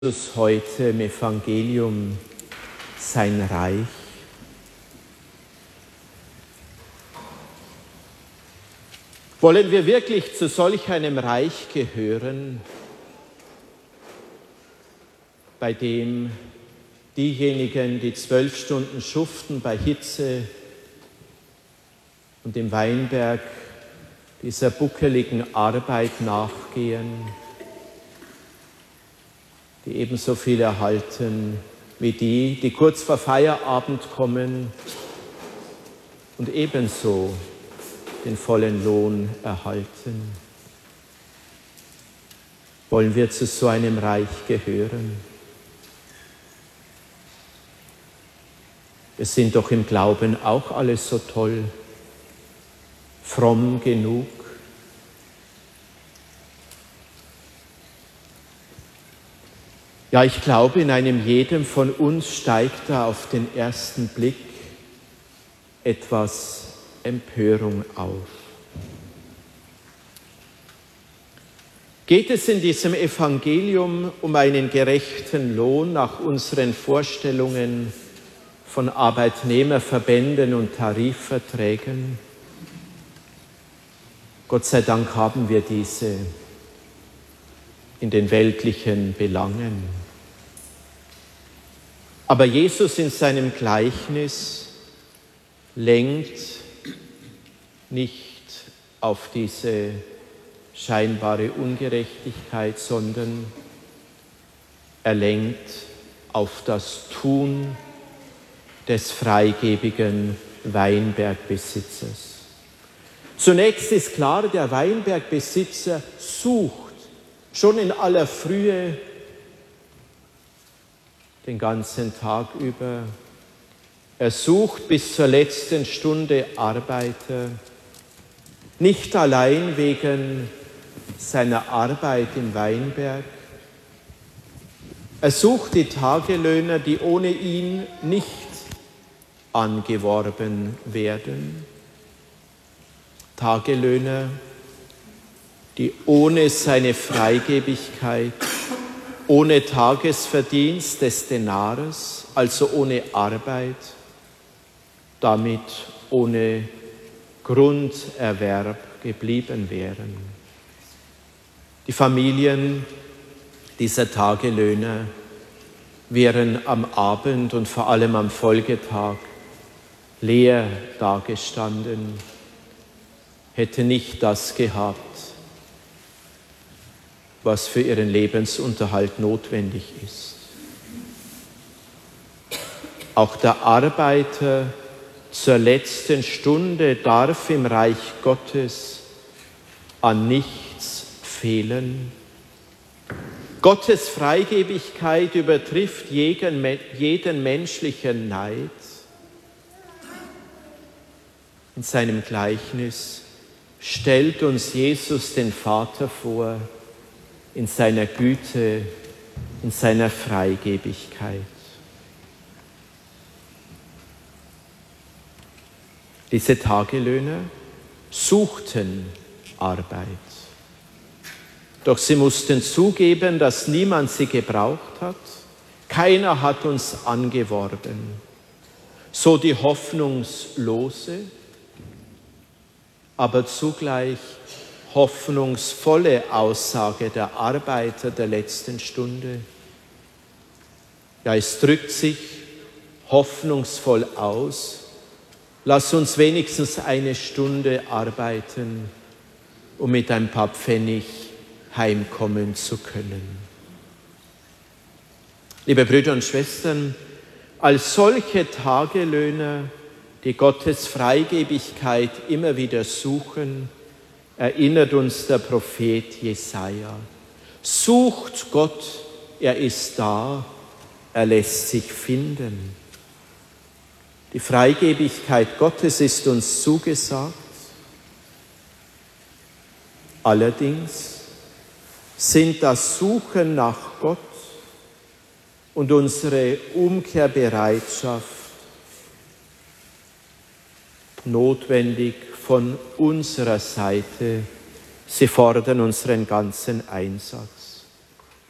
Jesus heute im Evangelium sein Reich. Wollen wir wirklich zu solch einem Reich gehören, bei dem diejenigen, die 12 Stunden schuften bei Hitze und im Weinberg dieser buckeligen Arbeit nachgehen, die ebenso viel erhalten wie die, die kurz vor Feierabend kommen und ebenso den vollen Lohn erhalten? Wollen wir zu so einem Reich gehören? Wir sind doch im Glauben auch alle so toll, fromm genug. Ja, ich glaube, in einem jedem von uns steigt da auf den ersten Blick etwas Empörung auf. Geht es in diesem Evangelium um einen gerechten Lohn nach unseren Vorstellungen von Arbeitnehmerverbänden und Tarifverträgen? Gott sei Dank haben wir diese in den weltlichen Belangen. Aber Jesus in seinem Gleichnis lenkt nicht auf diese scheinbare Ungerechtigkeit, sondern er lenkt auf das Tun des freigebigen Weinbergbesitzers. Zunächst ist klar, der Weinbergbesitzer sucht schon in aller Frühe den ganzen Tag über. Er sucht bis zur letzten Stunde Arbeiter, nicht allein wegen seiner Arbeit im Weinberg. Er sucht die Tagelöhner, die ohne ihn nicht angeworben werden. Tagelöhner, die ohne seine Freigebigkeit, ohne Tagesverdienst des Denars, also ohne Arbeit, damit ohne Grunderwerb geblieben wären. Die Familien dieser Tagelöhner wären am Abend und vor allem am Folgetag leer dagestanden, hätte nicht das gehabt, was für ihren Lebensunterhalt notwendig ist. Auch der Arbeiter zur letzten Stunde darf im Reich Gottes an nichts fehlen. Gottes Freigebigkeit übertrifft jeden menschlichen Neid. In seinem Gleichnis stellt uns Jesus den Vater vor, in seiner Güte, in seiner Freigebigkeit. Diese Tagelöhner suchten Arbeit. Doch sie mussten zugeben, dass niemand sie gebraucht hat. Keiner hat uns angeworben. So die hoffnungslose, aber zugleich hoffnungsvolle Aussage der Arbeiter der letzten Stunde. Ja, es drückt sich hoffnungsvoll aus. Lass uns wenigstens eine Stunde arbeiten, um mit ein paar Pfennig heimkommen zu können. Liebe Brüder und Schwestern, als solche Tagelöhner, die Gottes Freigebigkeit immer wieder suchen, erinnert uns der Prophet Jesaja. Sucht Gott, er ist da, er lässt sich finden. Die Freigebigkeit Gottes ist uns zugesagt. Allerdings sind das Suchen nach Gott und unsere Umkehrbereitschaft notwendig von unserer Seite. Sie fordern unseren ganzen Einsatz.